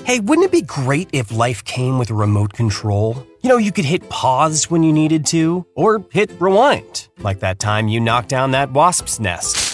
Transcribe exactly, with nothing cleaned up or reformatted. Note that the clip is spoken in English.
Hey, wouldn't it be great if life came with a remote control? You know, you could hit pause when you needed to, or hit rewind, like that time you knocked down that wasp's nest.